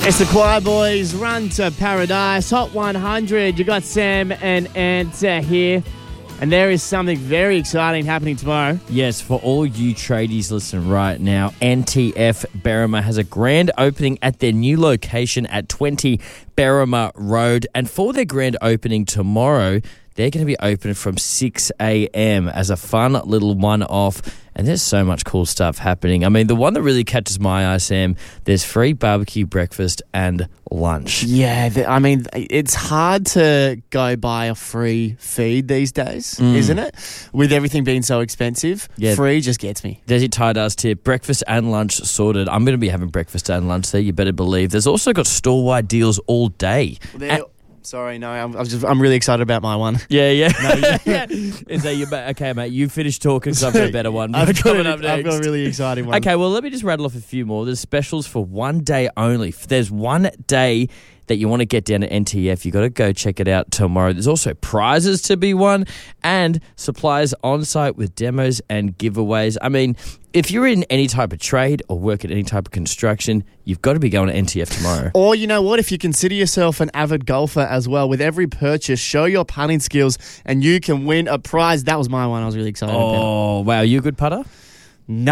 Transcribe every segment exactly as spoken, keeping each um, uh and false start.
It's the Choir Boys, Run to Paradise, Hot one hundred. You got Sam and Ant uh, here. And there is something very exciting happening tomorrow. Yes, for all you tradies listening right now, N T F Berrima has a grand opening at their new location at twenty Berrima Road. And for their grand opening tomorrow, they're going to be open from six a.m. as a fun little one-off. And there's so much cool stuff happening. I mean, the one that really catches my eye, Sam, there's free barbecue breakfast and lunch. Yeah, the, I mean, it's hard to go buy a free feed these days, mm. isn't it? With everything being so expensive, yeah. Free just gets me. There's your tie dust tip. Breakfast and lunch sorted. I'm going to be having breakfast and lunch there, you better believe. There's also got store-wide deals all day. Well, Sorry, no, I'm, I'm just I'm really excited about my one. Yeah, yeah. No, yeah. Is that your ba- okay, mate? You finished talking because I've got a better one. I've got, coming a, up next. I've got a really exciting one. Okay, well, let me just rattle off a few more. There's specials for one day only. If there's one day that you want to get down to N T F, you got to go check it out tomorrow. There's also prizes to be won and suppliers on site with demos and giveaways. I mean, if you're in any type of trade or work at any type of construction, you've got to be going to N T F tomorrow. Or, you know what, if you consider yourself an avid golfer as well, with every purchase, show your putting skills and you can win a prize. That was my one I was really excited oh, about. Oh, wow. You a good putter? No.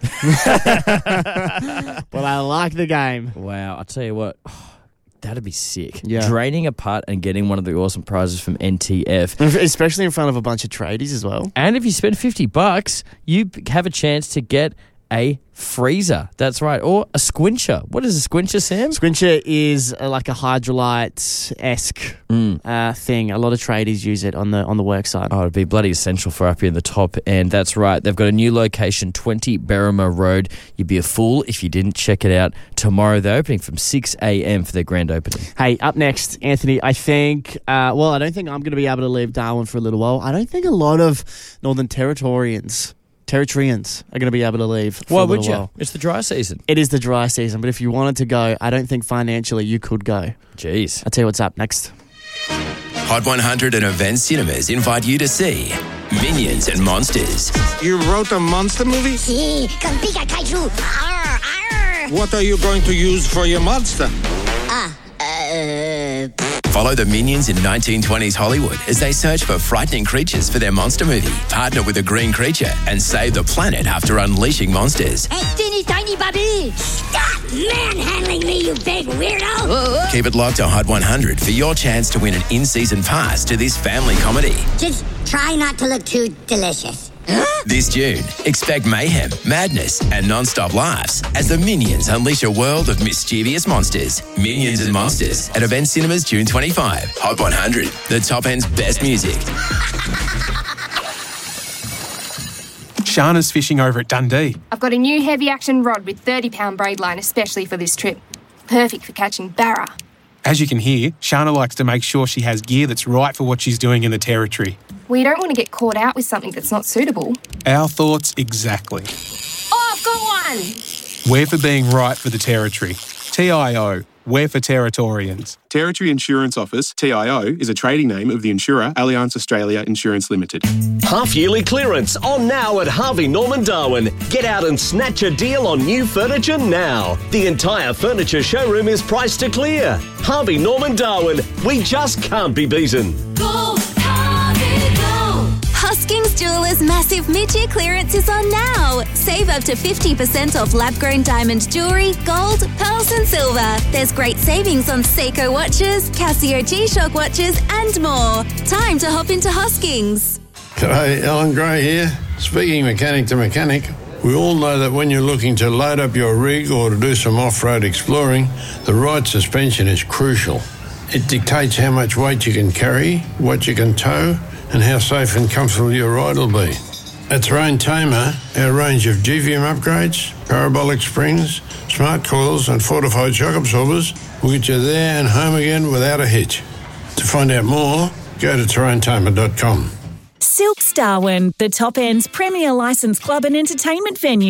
But I like the game. Wow. I'll tell you what. That'd be sick. Yeah. Draining a putt and getting one of the awesome prizes from N T F. Especially in front of a bunch of tradies as well. And if you spend fifty bucks, you have a chance to get a freezer. That's right. Or a squincher. What is a squincher, Sam? Squincher is uh, like a Hydrolite-esque mm. uh, thing. A lot of tradies use it on the on the work side. Oh, it'd be bloody essential for up here in the top end. That's right. They've got a new location, twenty Berrima Road. You'd be a fool if you didn't check it out. Tomorrow they're opening from six a.m. for their grand opening. Hey, up next, Anthony, I think, uh, well, I don't think I'm going to be able to leave Darwin for a little while. I don't think a lot of Northern Territorians Territorians are going to be able to leave for Why a little would you? while. It's the dry season. It is the dry season, but if you wanted to go, I don't think financially you could go. Jeez. I'll tell you what's up next. Hot one hundred and Event Cinemas invite you to see Minions and Monsters. You wrote a monster movie? Si, con Pika Kaiju. Arr, arr. What are you going to use for your monster? Ah, uh... Follow the Minions in nineteen twenties Hollywood as they search for frightening creatures for their monster movie. Partner with a green creature and save the planet after unleashing monsters. Hey, teeny tiny Bobby! Stop manhandling me, you big weirdo! Keep it locked to Hot one hundred for your chance to win an in-season pass to this family comedy. Just try not to look too delicious. This June, expect mayhem, madness, and non-stop laughs as the Minions unleash a world of mischievous monsters. Minions and Monsters at Event Cinemas June twenty-fifth. Hot one hundred, the top end's best music. Shana's fishing over at Dundee. I've got a new heavy action rod with thirty pound braid line especially for this trip. Perfect for catching barra. As you can hear, Shana likes to make sure she has gear that's right for what she's doing in the Territory. We don't want to get caught out with something that's not suitable. Our thoughts exactly. Oh, I've got one! We're for being right for the Territory. T I O, we're for Territorians. Territory Insurance Office, T I O, is a trading name of the insurer Allianz Australia Insurance Limited. Half-yearly clearance on now at Harvey Norman Darwin. Get out and snatch a deal on new furniture now. The entire furniture showroom is priced to clear. Harvey Norman Darwin, we just can't be beaten. Go, Harvey, go! Hoskings Jewelers' massive mid-year clearance is on now. Save up to fifty percent off lab-grown diamond jewellery, gold, pearls and silver. There's great savings on Seiko watches, Casio G-Shock watches and more. Time to hop into Hoskings. G'day, Alan Gray here. Speaking mechanic to mechanic, we all know that when you're looking to load up your rig or to do some off-road exploring, the right suspension is crucial. It dictates how much weight you can carry, what you can tow, and how safe and comfortable your ride will be. At Terrain Tamer, our range of G V M upgrades, parabolic springs, smart coils and fortified shock absorbers will get you there and home again without a hitch. To find out more, go to terrain tamer dot com. Silks Darwin, the top end's premier licensed club and entertainment venue.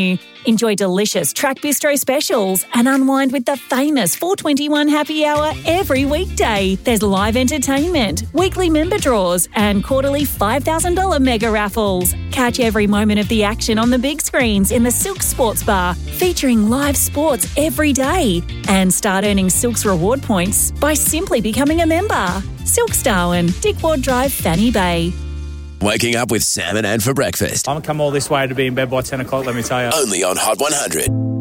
Enjoy delicious Track Bistro specials and unwind with the famous four twenty-one happy hour every weekday. There's live entertainment, weekly member draws and quarterly five thousand dollars mega raffles. Catch every moment of the action on the big screens in the Silk Sports Bar, featuring live sports every day. And start earning Silk's reward points by simply becoming a member. Silk's Darwin, Dick Ward Drive, Fanny Bay. Waking up with Sam and Ann for breakfast. I'm come all this way to be in bed by ten o'clock, let me tell you. Only on Hot one hundred.